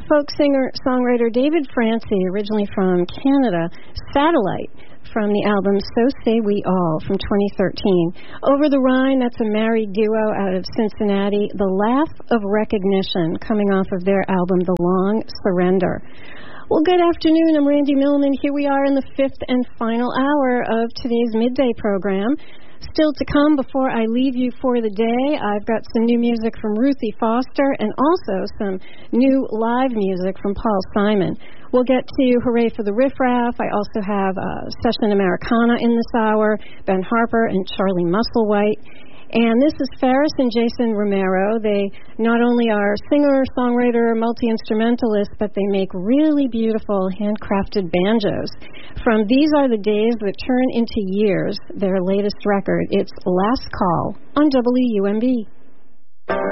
folk singer-songwriter David Francie, originally from Canada, Satellite, from the album So Say We All from 2013. Over the Rhine, that's a married duo out of Cincinnati, The Laugh of Recognition, coming off of their album The Long Surrender. Well, good afternoon. I'm Randy Millman. Here we are in the fifth and final hour of today's midday program. Still to come before I leave you for the day, I've got some new music from Ruthie Foster and also some new live music from Paul Simon. We'll get to Hooray for the Riff Raff. I also have Session Americana in this hour, Ben Harper and Charlie Musselwhite. And this is Ferris and Jason Romero. They not only are singer, songwriter, multi-instrumentalists, but they make really beautiful handcrafted banjos. From These Are the Days That Turn into Years, their latest record, it's Last Call on WUMB.